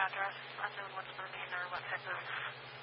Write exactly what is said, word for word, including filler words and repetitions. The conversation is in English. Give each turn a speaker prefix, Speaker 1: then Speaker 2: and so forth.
Speaker 1: address, unknown what's the name or what type of